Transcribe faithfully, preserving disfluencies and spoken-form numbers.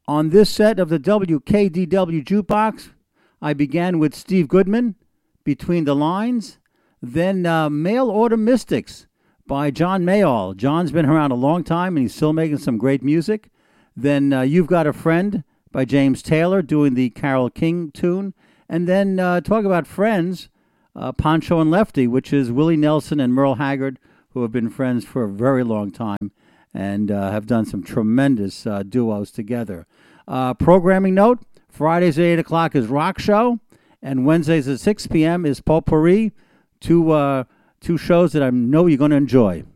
On this set of the W K D W Jukebox, I began with Steve Goodman, Between the Lines, then uh, Mail Order Mystics by John Mayall. John's been around a long time, and he's still making some great music. Then uh, You've Got a Friend by James Taylor, doing the Carole King tune. And then uh, talk about friends, uh, Pancho and Lefty, which is Willie Nelson and Merle Haggard, who have been friends for a very long time and uh, have done some tremendous uh, duos together. Uh, programming note, Fridays at eight o'clock is Rock Show, and Wednesdays at six p.m. is Potpourri, two, uh, two shows that I know you're going to enjoy.